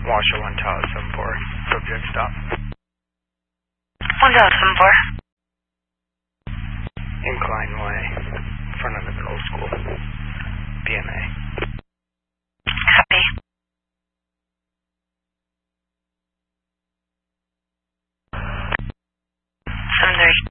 Washer 1 Tower 74. Subject stop. 1 Tower 74. Incline Way. In front of the middle school. BMA. Copy. 730.